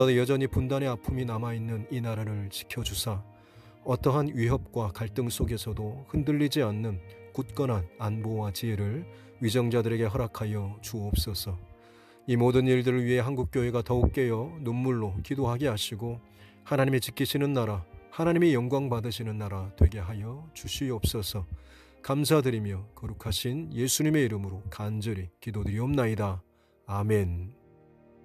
여전히 분단의 아픔이 남아있는 이 나라를 지켜주사 어떠한 위협과 갈등 속에서도 흔들리지 않는 굳건한 안보와 지혜를 위정자들에게 허락하여 주옵소서. 이 모든 일들을 위해 한국교회가 더욱 깨어 눈물로 기도하게 하시고 하나님이 지키시는 나라, 하나님이 영광 받으시는 나라 되게 하여 주시옵소서. 감사드리며 거룩하신 예수님의 이름으로 간절히 기도드리옵나이다. 아멘.